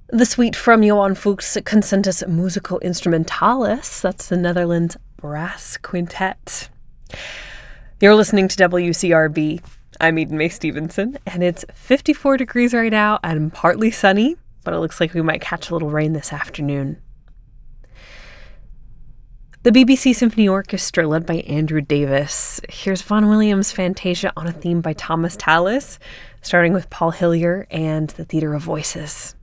The suite from Johan Fuchs Concertus Musical Instrumentalis, that's the Netherlands Brass Quintet. You're listening to WCRB. I'm Eden Mae Stevenson, and it's 54 degrees right now and partly sunny, but it looks like we might catch a little rain this afternoon. The BBC Symphony Orchestra, led by Andrew Davis. Here's Vaughan Williams' Fantasia on a theme by Thomas Tallis, starting with Paul Hillier and the Theatre of Voices.